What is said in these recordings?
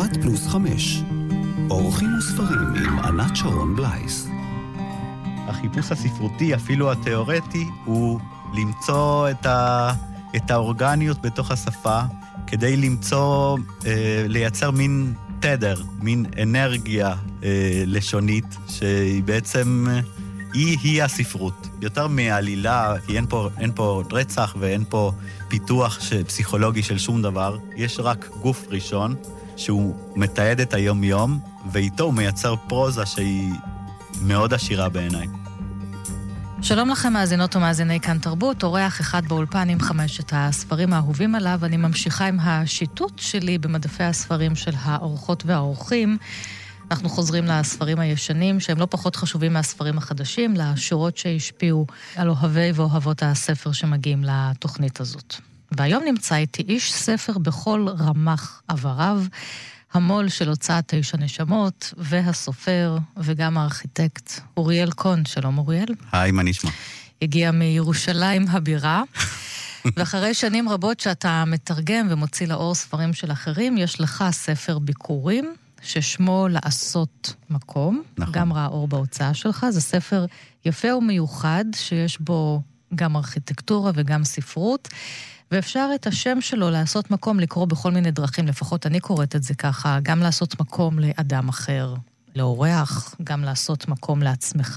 1+5 אורחים וספרים עם ענת שרון בלייס. החיפוש הספרותי, אפילו התיאורטי, הוא למצוא את האורגניות בתוך השפה, כדי לייצר מין תדר, מין אנרגיה לשונית, שהיא בעצם, היא הספרות. יותר מעלילה, כי אין פה רצח ואין פה פיתוח פסיכולוגי של שום דבר, יש רק גוף ראשון, שהוא מתעד את היום-יום, ואיתו הוא מייצר פרוזה שהיא מאוד עשירה בעיניי. שלום לכם מאזינות ומאזיני כאן תרבות, אורח אחד באולפן עם 5 הספרים האהובים עליו. אני ממשיכה עם השיטוט שלי במדפי הספרים של האורחות והאורחים. אנחנו חוזרים לספרים הישנים, שהם לא פחות חשובים מהספרים החדשים, לשורות שהשפיעו על אוהבי ואוהבות הספר שמגיעים לתוכנית הזאת. והיום נמצא איתי איש ספר בכל רמ"ח עבריו, המו"ל של הוצאת 9 נשמות, והסופר וגם הארכיטקט אוריאל קון. שלום אוריאל. היי, מה נשמע? הגיע מירושלים הבירה, ואחרי שנים רבות שאתה מתרגם ומוציא לאור ספרים של אחרים, יש לך ספר ביקורים, ששמו לעשות מקום, נכון. גם ראה אור בהוצאה שלך. זה ספר יפה ומיוחד, שיש בו גם ארכיטקטורה וגם ספרות, ואפשר את השם שלו לעשות מקום לקרוא בכל מיני דרכים, לפחות אני קוראת את זה ככה, גם לעשות מקום לאדם אחר, לאורח, גם לעשות מקום לעצמך,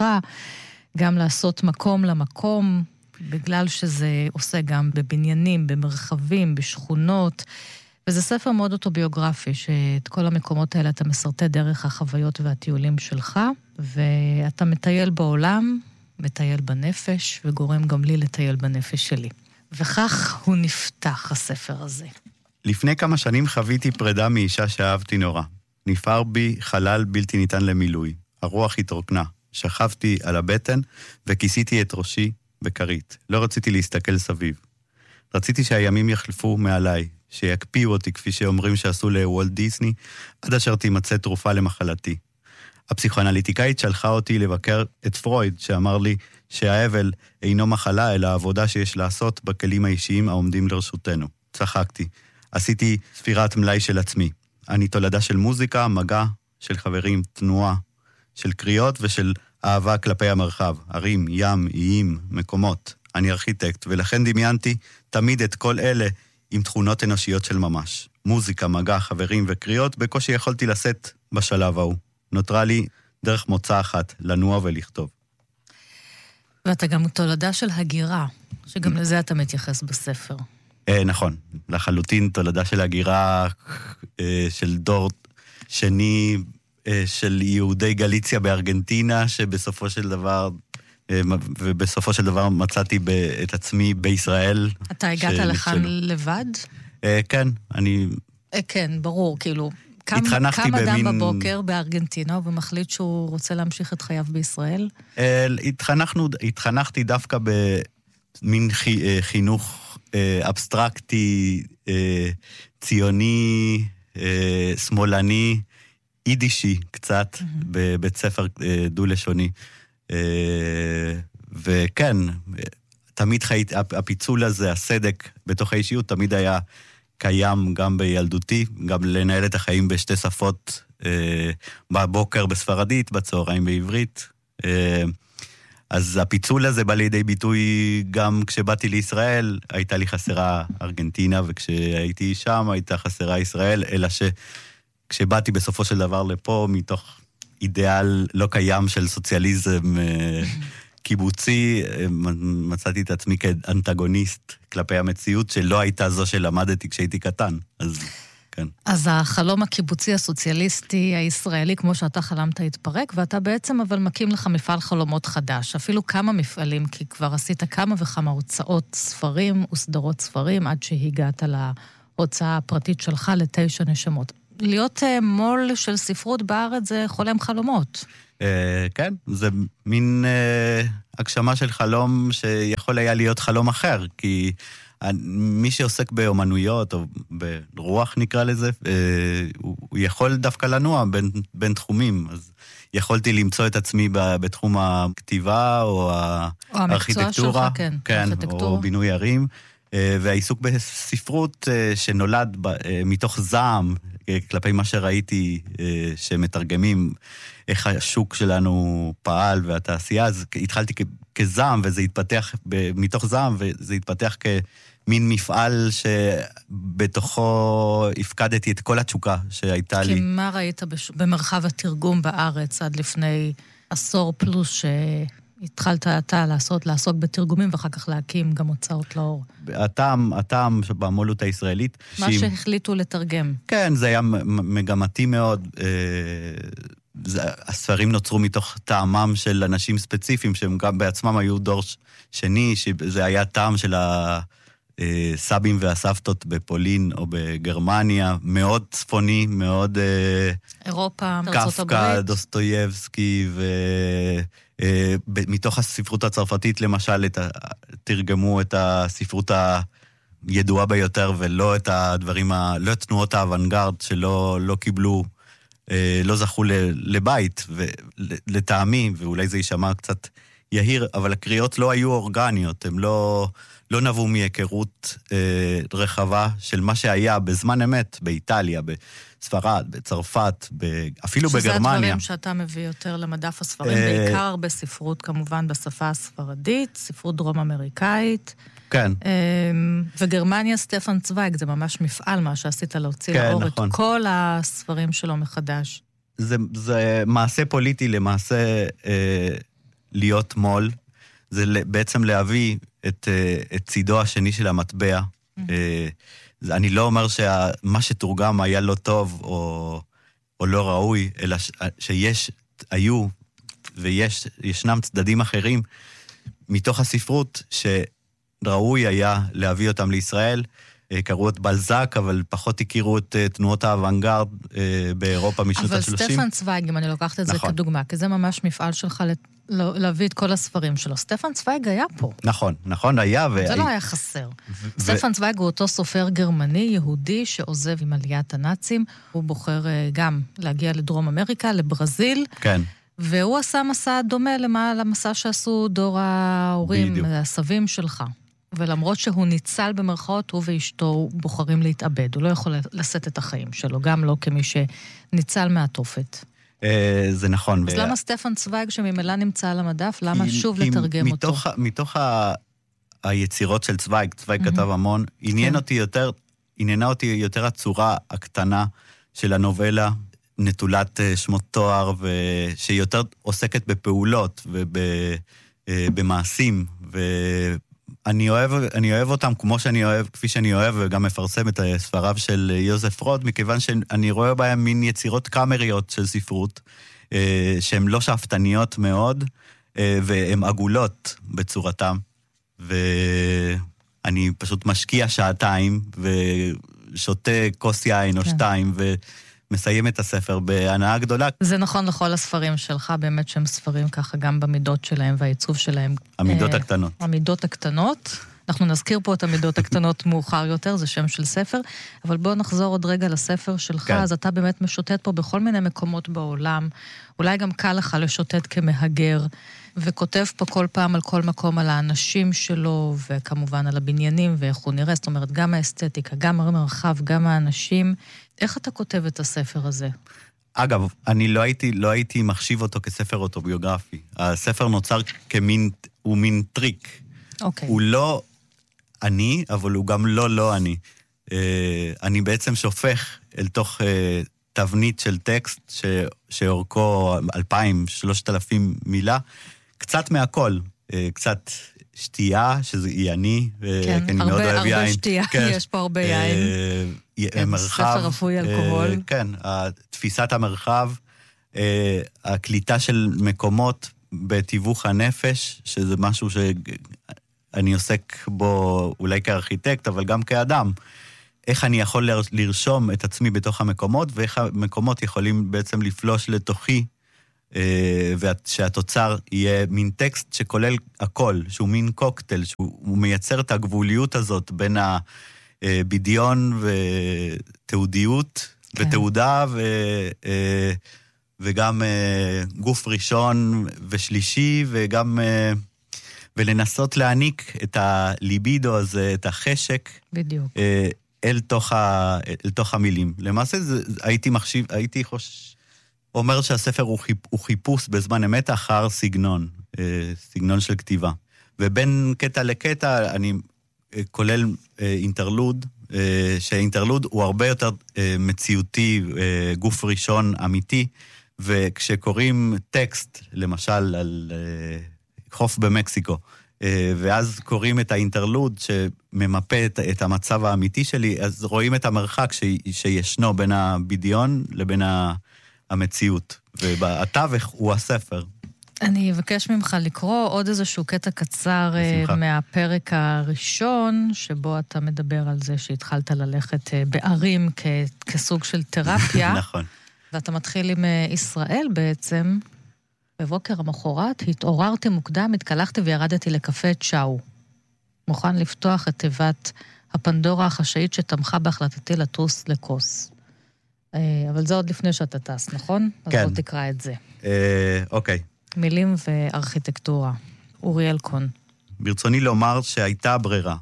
גם לעשות מקום למקום, בגלל שזה עושה גם בבניינים, במרחבים, בשכונות, וזה ספר מאוד אוטוביוגרפי, שאת כל המקומות האלה אתה מסרטט דרך החוויות והטיולים שלך, ואתה מטייל בעולם, מטייל בנפש, וגורם גם לי לטייל בנפש שלי. וכך הוא נפתח, הספר הזה. לפני כמה שנים חוויתי פרידה מאישה שאהבתי נורא. נפער בי חלל בלתי ניתן למילוי. הרוח התרוקנה. שכבתי על הבטן וכיסיתי את ראשי בכרית. לא רציתי להסתכל סביב. רציתי שהימים יחלפו מעליי, שיקפיאו אותי כפי שאומרים שעשו לוולט דיסני, עד אשר תימצא תרופה למחלתי. הפסיכואנליטיקאית שלחה אותי לבקר את פרויד, שאמר לי שהאבל אינו מחלה, אלא עבודה שיש לעשות בכלים האישיים העומדים לרשותנו. צחקתי. עשיתי ספירת מלאי של עצמי. אני תולדה של מוזיקה, מגע, של חברים, תנועה, של קריאות ושל אהבה כלפי המרחב, ערים, ים, איים, מקומות. אני ארכיטקט, ולכן דמיינתי תמיד את כל אלה עם תכונות אנושיות של ממש. מוזיקה, מגע, חברים וקריאות, בקושי יכולתי לשאת בשלב ההוא. נותרה לי דרך מוצא אחת, לנוע ולכתוב. ואתה גם תולדה של הגירה, שגם לזה אתה מתייחס בספר. נכון, לחלוטין תולדה של הגירה של דור שני של יהודי גליציה בארגנטינה, שבסופו של דבר מצאתי את עצמי בישראל. אתה הגעת לכאן לבד? כן, כן, ברור, כאילו, קם אדם בבוקר בארגנטינה ומחליט שהוא רוצה להמשיך את חייו בישראל? התחנכתי דווקא במין חינוך אבסטרקטי, ציוני, שמאלני, יידישי קצת, בבית ספר דו-לשוני. וכן, תמיד הפיצול הזה, הסדק בתוך האישיות, תמיד היה קיים גם בילדותי, גם לנהל את החיים בשתי שפות, בבוקר בספרדית, בצהריים בעברית. אז הפיצול הזה בא לידי ביטוי גם כשבאתי לישראל, הייתה לי חסרה ארגנטינה, וכשהייתי שם הייתה חסרה ישראל, אלא כשבאתי בסופו של דבר לפה, מתוך אידיאל לא קיים של סוציאליזם קיבוצי, מצאתי את עצמי כאנטגוניסט כלפי המציאות, שלא הייתה זו שלמדתי כשהייתי קטן. אז כן. אז החלום הקיבוצי הסוציאליסטי הישראלי, כמו שאתה חלמת, התפרק, ואתה בעצם אבל מקים לך מפעל חלומות חדש, אפילו כמה מפעלים, כי כבר עשית כמה וכמה הוצאות ספרים וסדרות ספרים, עד שהגעת להוצאה הפרטית שלך ל9 נשמות. להיות מול של ספרות בארץ זה חולם חלומות. כן, זה מין הגשמה של חלום שיכול היה להיות חלום אחר, כי מי שעוסק באומנויות או ברוח נקרא לזה, הוא יכול דווקא לנוע בין תחומים, אז יכולתי למצוא את עצמי בתחום הכתיבה או הארכיטקטורה, כן, או בינוי ערים, והעיסוק בספרות שנולד מתוך זעם, כלפי מה שראיתי שמתרגמים, איך השוק שלנו פעל והתעשייה, אז התחלתי כזעם, וזה התפתח מתוך זעם, וזה התפתח כמין מפעל שבתוכו הפקדתי את כל התשוקה שהייתה לי. כי מה ראית במרחב התרגום בארץ עד לפני עשור פלוס התחלת אתה לעסוק בתרגומים, ואחר כך להקים גם הוצאות לאור? הטעם במולות הישראלית. מה שהחליטו לתרגם. כן, זה היה מגמתי מאוד. הספרים נוצרו מתוך טעמם של אנשים ספציפיים, שהם גם בעצמם היו דור שני, שזה היה טעם של הסבים והסבתות בפולין או בגרמניה, מאוד צפוני, מאוד אירופה, ארצות הברית. קפקא, דוסטויבסקי מתוך הספרות הצרפתית, למשל, תרגמו את הספרות הידועה ביותר, ולא את הדברים, לא את תנועות האוונגרד, שלא קיבלו, לא זכו לבית, ולטעמי, ואולי זה יישמע קצת יהיר, אבל הקריאות לא היו אורגניות, הם לא נבעו מהיכרות רחבה של מה שהיה בזמן אמת, באיטליה, בספרד, בצרפת, אפילו בגרמניה. שזה הדברים שאתה מביא יותר למדף הספרים, בעיקר בספרות, כמובן, בשפה הספרדית, ספרות דרום-אמריקאית. כן. וגרמניה, סטפן צוויג, זה ממש מפעל מה שעשית להוציא לאור נכון. את כל הספרים שלו מחדש. זה מעשה פוליטי, למעשה להיות מול, זה בעצם להביא את צידו השני של המטבע. אני לא אומר שמה שתורגם היה לא טוב או לא ראוי, אלא היו וישנם צדדים אחרים מתוך הספרות שראוי היה להביא אותם לישראל. קראו את בלזק, אבל פחות הכירו את תנועות האוונגרד באירופה משנות ה-30. אבל סטפן צוויג, אם אני לוקחת את זה כדוגמה, כי זה ממש מפעל שלך להביא את כל הספרים שלו. סטפן צוויג היה פה. נכון, היה. זה לא היה חסר. סטפן צוויג הוא אותו סופר גרמני, יהודי, שעוזב עם עליית הנאצים. הוא בוחר גם להגיע לדרום אמריקה, לברזיל. כן. והוא עשה מסע דומה למסע שעשו דור ההורים, הסבים שלך. ולמרות שהוא ניצל במרכאות, הוא ואשתו בוחרים להתאבד. הוא לא יכול לשאת את החיים שלו, גם לא כמי שניצל מהתופת. זה נכון. אז למה סטפן צוויג שממילא נמצא על המדף? למה שוב לתרגם אותו? מתוך היצירות של צוויג כתב המון, עניינה אותי יותר הצורה הקטנה של הנובלה, נטולת שמות תואר, שיותר עוסקת בפעולות ובמעשים, אני אוהב אותם כפי שאני אוהב, וגם מפרסם את ספריו של יוזף רוד, מכיוון שאני רואה בהם מין יצירות קאמריות של ספרות, שהן לא שאפתניות מאוד, והן עגולות בצורתם, ואני פשוט משקיע שעתיים, ושותה כוס יין או שתיים, ומסיים את הספר בהנאה גדולה. זה נכון לכל הספרים שלך, באמת שהם ספרים ככה גם במידות שלהם והעיצוב שלהם. המידות הקטנות. המידות הקטנות. אנחנו נזכיר פה את המידות הקטנות מאוחר יותר, זה שם של ספר, אבל בואו נחזור עוד רגע לספר שלך, כן. אז אתה באמת משוטט פה בכל מיני מקומות בעולם, אולי גם קל לך לשוטט כמהגר, וכותב פה כל פעם על כל מקום על האנשים שלו, וכמובן על הבניינים ואיך הוא נראה, זאת אומרת גם האסתטיקה, גם המרחב, גם האנשים. איך אתה כותב את הספר הזה? אגב, אני לא הייתי מחשיב אותו כספר אוטוביוגרפי. הספר נוצר הוא מין טריק. אוקיי. הוא לא אני, אבל הוא גם לא אני. אני בעצם שופך אל תוך תבנית של טקסט שאורכו 2,000-3,000 מילה, קצת מהכל, קצת שתייה, שזה אני, כן, הרבה שתייה, יש פה הרבה יין. מרחב, ספר רפוי אלכוהול. כן, תפיסת המרחב, הקליטה של מקומות בתיווך הנפש, שזה משהו שאני עוסק בו אולי כארכיטקט, אבל גם כאדם. איך אני יכול לרשום את עצמי בתוך המקומות, ואיך המקומות יכולים בעצם לפלוש לתוכי, ושהתוצר יהיה מין טקסט שכולל הכל, שהוא מין קוקטייל, שהוא מייצר את הגבוליות הזאת בין הבדיון ותעודיות, כן. ותעודה וגם גוף ראשון ושלישי, וגם ולנסות להעניק את הליבידו הזה, את החשק. בדיוק. אל תוך המילים. למעשה הייתי אומר שהספר הוא חיפוש בזמן אמת אחר סגנון של כתיבה. ובין קטע לקטע אני כולל אינטרלוד, שהאינטרלוד הוא הרבה יותר מציאותי, גוף ראשון אמיתי, וכשקוראים טקסט, למשל על חוף במקסיקו, ואז קוראים את האינטרלוד שממפה את המצב האמיתי שלי, אז רואים את המרחק שישנו בין הבדיון לבין המציאות. והתווך הוא הספר. אני אבקש ממך לקרוא עוד איזשהו קטע קצר מהפרק הראשון, שבו אתה מדבר על זה שהתחלת ללכת בערים כסוג של תרפיה. נכון. ואתה מתחיל עם ישראל בעצם. בבוקר המחרת התעוררתי מוקדם, התקלחתי וירדתי לקפה צ'או. מוכן לפתוח את תיבת הפנדורה החשאית שתמכה בהחלטתי לטוס לקוס. אבל זה עוד לפני שאתה טס, נכון? כן. אז בוא תקרא את זה. אוקיי. מילים וארכיטקטורה. אוריאל קון. ברצוני לומר שהייתה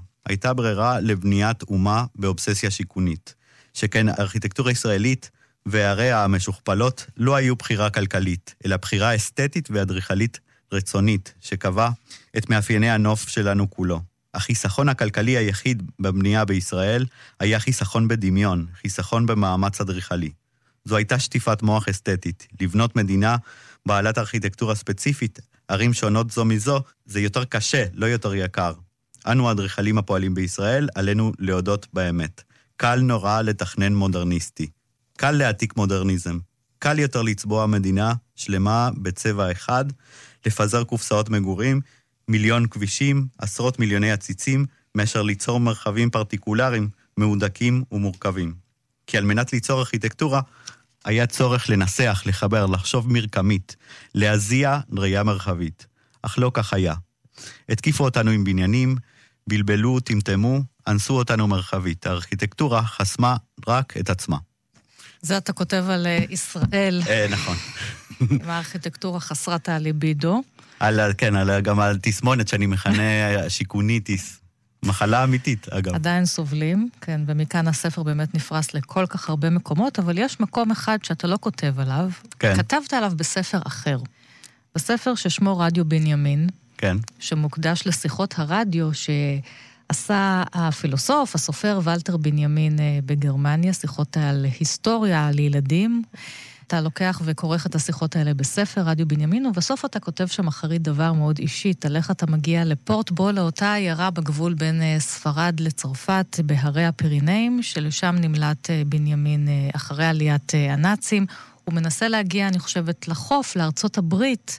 ברירה לבניית אומה באובססיה שיקונית. שכן הארכיטקטורה הישראלית והעריה המשוכפלות לא היו בחירה כלכלית, אלא בחירה אסתטית ואדריכלית רצונית, שקבע את מאפייני הנוף שלנו כולו. החיסכון הכלכלי היחיד בבנייה בישראל היה חיסכון בדמיון, חיסכון במאמץ אדריכלי. זו הייתה שטיפת מוח אסתטית. לבנות מדינה בעלת ארכיטקטורה ספציפית, ערים שונות זו מזו, זה יותר קשה, לא יותר יקר. אנו האדריכלים הפועלים בישראל, עלינו להודות באמת. קל נורא לתכנן מודרניסטי. קל להעתיק מודרניזם. קל יותר לצבוע מדינה שלמה בצבע אחד, לפזר קופסאות מגורים, מיליון כבישים, עשרות מיליוני עציצים, מאשר ליצור מרחבים פרטיקולריים, מהודקים ומורכבים. כי על מנת ליצור ארכיטקטורה, היה צורך לנסח, לחבר, לחשוב מרקמית, להזיע ראייה מרחבית. אך לא כך היה. התקיפו אותנו עם בניינים, בלבלו, טמטמו, אנסו אותנו מרחבית. הארכיטקטורה חסמה רק את עצמה. זה אתה כותב על ישראל. נכון. עם הארכיטקטורה חסרת הליבידו. כן, גם על תסמונת שאני מכנה שיקוניטיס. מחלה אמיתית, אגב. עדיין סובלים, כן, ומכאן הספר באמת נפרס לכל כך הרבה מקומות, אבל יש מקום אחד שאתה לא כותב עליו. כן. כתבת עליו בספר אחר. בספר ששמו רדיו בנימין. כן. שמוקדש לשיחות הרדיו שעשה הפילוסוף, הסופר ולטר בנימין בגרמניה, שיחות על היסטוריה, על ילדים. אתה לוקח וכורך את השיחות האלה בספר רדיו בנימין, ובסוף אתה כותב שם אחרי דבר מאוד אישית, על איך אתה מגיע לפורט בו, לאותה עיירה בגבול בין ספרד לצרפת, בהרי הפירינאים, שלשם נמלט בנימין אחרי עליית הנאצים. הוא מנסה להגיע, אני חושבת, לחוף, לארצות הברית,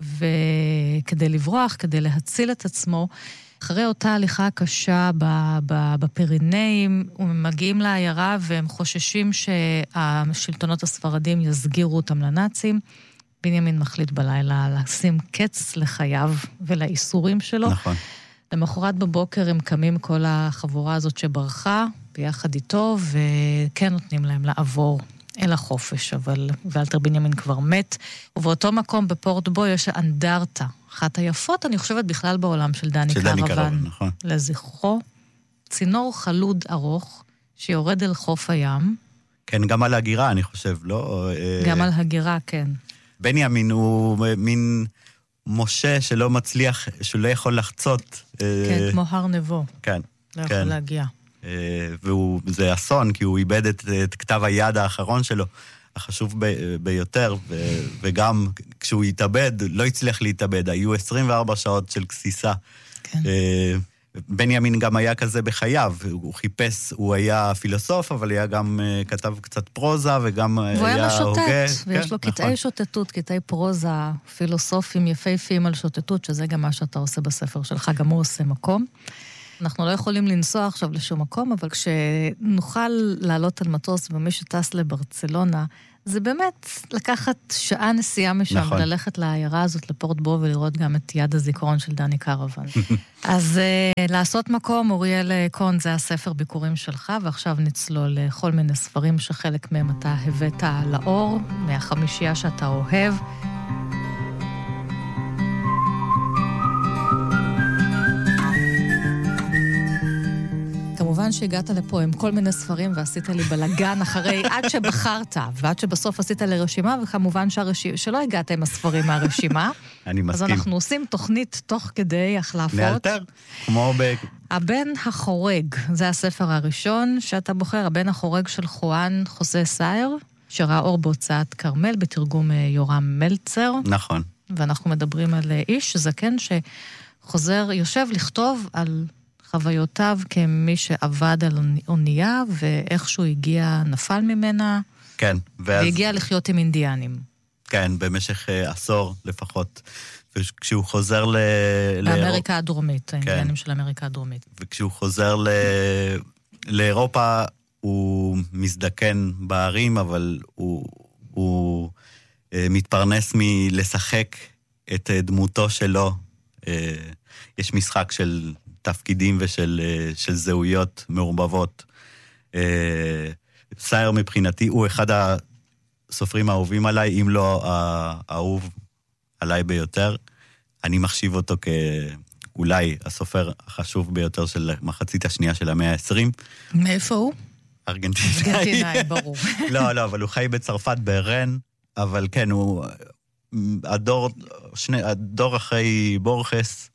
וכדי לברוח, כדי להציל את עצמו, אחרי אותה הליכה קשה בפירינאים, הם מגיעים לעיירה והם חוששים שהשלטונות הספרדים יסגירו אותם לנאצים. בנימין מחליט בלילה לשים קץ לחייו ולאיסורים שלו. נכון. למחרת בבוקר הם קמים כל החבורה הזאת שברחה ביחד איתו, וכן נותנים להם לעבור אל החופש, אבל ולטר בנימין כבר מת. ובאותו מקום בפורט בו יש אנדרטה. אחת היפות, אני חושבת, בכלל בעולם של דני קרוון. נכון. לזכרו, צינור חלוד ארוך, שיורד אל חוף הים. כן, גם על הגירה, אני חושב, לא? גם על הגירה, כן. בנימין הוא מין משה שלא מצליח, שלא יכול לחצות. כן, כמו הר נבו. כן. לא יכול להגיע. וזה אסון, כי הוא איבד את כתב היד האחרון שלו, החשוב ביותר, וגם כשהוא התאבד, לא הצליח להתאבד, היו 24 שעות של כסיסה. כן. בנימין גם היה כזה בחייו, הוא חיפש, הוא היה פילוסוף, אבל היה גם כתב קצת פרוזה, וגם היה הוגה. והוא היה משוטט, ויש לו קטעי שוטטות, קטעי פרוזה, פילוסופים יפהפיים על שוטטות, שזה גם מה שאתה עושה בספר שלך, גם הוא עושה מקום. אנחנו לא יכולים לנסוע עכשיו לשום מקום, אבל כשנוכל לעלות על מטוס ומי שטס לברצלונה, זה באמת לקחת שעה נסיעה משם, נכון. ללכת לעיירה הזאת, לפורט בו, ולראות גם את יד הזיכרון של דני קרוון. אז לעשות מקום, אוריאל קון, זה הספר ביקורים שלך, ועכשיו נצלול לכל מיני ספרים שחלק מהם אתה הבאת לאור, מהחמישייה שאתה אוהב. כמובן שהגעת לפה עם כל מיני ספרים ועשית לי בלגן אחרי, עד שבחרת, ועד שבסוף עשית לרשימה, וכמובן שלא הגעת עם הספרים מהרשימה. אני מסכים. אז אנחנו עושים תוכנית תוך כדי החלפות. נאלתר, כמו הבן החורג, זה הספר הראשון שאתה בוחר, הבן החורג של חואן חוזה סייר, שראה אור בהוצאת קרמל, בתרגום יורם מלצר. נכון. ואנחנו מדברים על איש זקן שחוזר, יושב לכתוב על חוויותיו כמי שעבד על אונייה, ואיכשהו הגיע, נפל ממנה. כן. והגיע לחיות עם אינדיאנים. כן, במשך עשור לפחות. וכשהוא חוזר לאמריקה הדרומית, האינדיאנים של אמריקה הדרומית. וכשהוא חוזר לאירופה, הוא מזדקן בערים, אבל הוא מתפרנס מלשחק את דמותו שלו. יש משחק של תפקידים ושל זהויות מעורבבות. סייר מבחינתי הוא אחד הסופרים האהובים עליי, אם לא האהוב עליי ביותר. אני מחשיב אותו כאולי הסופר החשוב ביותר של מחצית השנייה של המאה ה-20. מאיפה הוא? ארגנטינאי, ברור. לא, אבל הוא חי בצרפת, ברן, אבל כן, הוא הדור אחרי בורכס,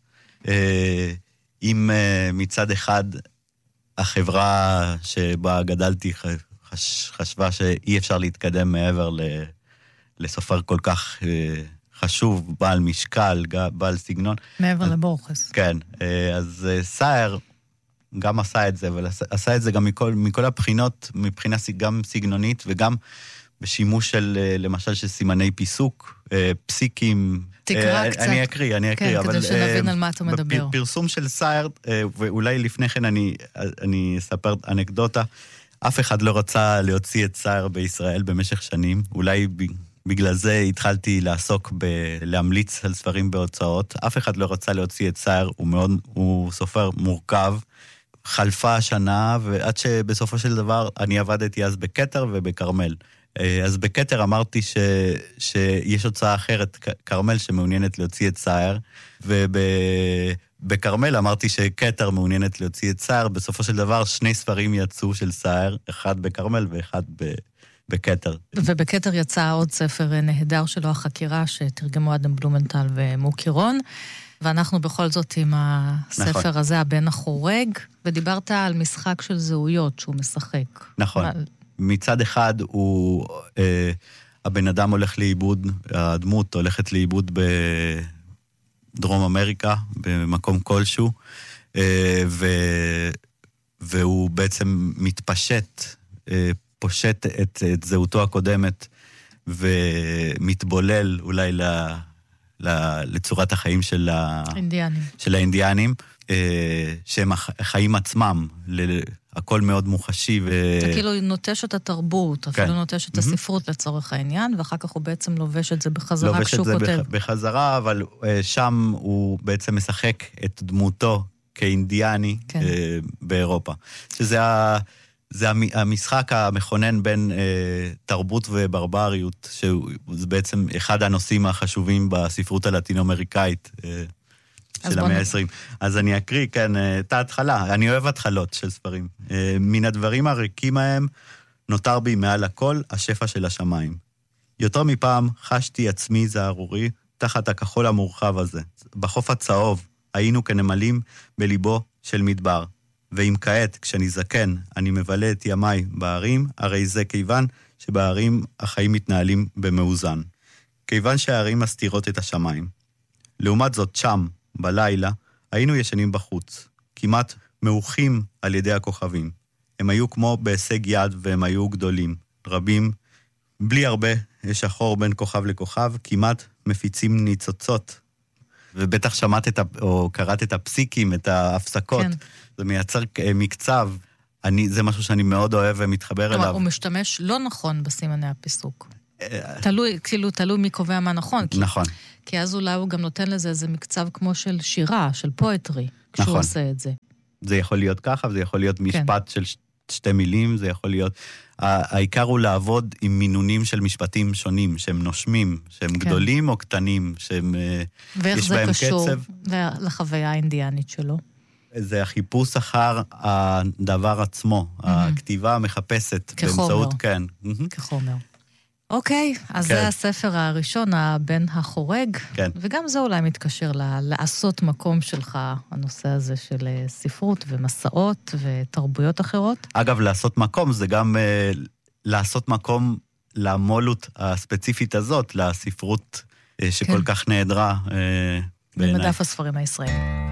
אם מצד אחד החברה שבה גדלתי חשבה שאי אפשר להתקדם מעבר לסופר כל כך חשוב, בעל משקל, בעל סגנון. מעבר לבורכס. כן, אז סייר גם עשה את זה, אבל עשה את זה גם מכל הבחינות, מבחינה גם סגנונית וגם בשימוש של, למשל, של סימני פיסוק, פסיקים. תקרא קצת. אני אקריא, כן, אבל כדי שנבין על מה אתה מדבר. בפרסום של סייר, ואולי לפני כן אני אספר אנקדוטה, אף אחד לא רצה להוציא את סייר בישראל במשך שנים, אולי בגלל זה התחלתי לעסוק להמליץ על ספרים בהוצאות, אף אחד לא רצה להוציא את סייר, הוא סופר מורכב, חלפה השנה, ועד שבסופו של דבר אני עבדתי אז בקטר ובקרמל. אז בקטר אמרתי שיש הוצאה אחרת, קרמל, שמעוניינת להוציא את סייר, ובקרמל אמרתי שקטר מעוניינת להוציא את סייר, בסופו של דבר שני ספרים יצאו של סייר, אחד בקרמל ואחד בקטר. ובקטר יצא עוד ספר נהדר שלו, החקירה, שתרגמו אדם בלומנטל ומוקירון, ואנחנו בכל זאת עם הספר הזה, הבן החורג, ודיברת על משחק של זהויות שהוא משחק. נכון. מצד אחד הבן אדם הולך לאיבוד, הדמות הולכת לאיבוד בדרום אמריקה, במקום כלשהו, והוא בעצם מתפשט, פושט את זהותו הקודמת, ומתבולל אולי לצורת החיים של האינדיאנים, שהם החיים עצמם, הכל מאוד מוחשי. אתה כאילו נוטש את התרבות, אפילו נוטש את הספרות לצורך העניין, ואחר כך הוא בעצם לובש את זה בחזרה כשהוא כותב. לובש את זה בחזרה, אבל שם הוא בעצם משחק את דמותו כאינדיאני באירופה. זה המשחק המכונן בין תרבות וברבריות, שזה בעצם אחד הנושאים החשובים בספרות הלטינו-אמריקאית של המאה ה-20. אז אני אקריא, כן, את ההתחלה. אני אוהב התחלות של ספרים. מן הדברים הריקים ההם נותר בי מעל הכל השפע של השמיים. יותר מפעם חשתי עצמי זערורי תחת הכחול המורחב הזה. בחוף הצהוב היינו כנמלים בליבו של מדבר. ואם כעת, כשאני זקן, אני מבלה את ימיי בערים, הרי זה כיוון שבערים החיים מתנהלים במאוזן. כיוון שהערים מסתירות את השמיים. לעומת זאת, שם, בלילה, היינו ישנים בחוץ, כמעט מאוחים על ידי הכוכבים. הם היו כמו בהישג יד והם היו גדולים, רבים, בלי הרבה שחור בין כוכב לכוכב, כמעט מפיצים ניצוצות. ובטח שמעת או קראת את הפסיקים, את ההפסקות. כן. זה מייצר מקצב. זה משהו שאני מאוד אוהב ומתחבר אליו. הוא משתמש לא נכון בסימני הפיסוק. תלוי מי קובע מה נכון. נכון. כי אז אולי הוא גם נותן לזה איזה מקצב כמו של שירה, של פואטרי, כשהוא עושה את זה. זה יכול להיות ככה, וזה יכול להיות משפט של שתי מילים, זה יכול להיות... העיקר הוא לעבוד עם מינונים של משפטים שונים, שהם נושמים, שהם גדולים או קטנים, שהם... ואיך זה קשור לחוויה האינדיאנית שלו? זה החיפוש אחר הדבר עצמו, הכתיבה מחפשת. כחומר. באמצעות, כן. כחומר. אוקיי, אז כן. זה הספר הראשון, הבן החורג, כן. וגם זה אולי מתקשר לעשות מקום שלך, הנושא הזה של ספרות ומסעות ותרבויות אחרות. אגב, לעשות מקום זה גם לעשות מקום למולות הספציפית הזאת, לספרות שכל כך נהדרה בעיניי. במדף הספרים הישראלים.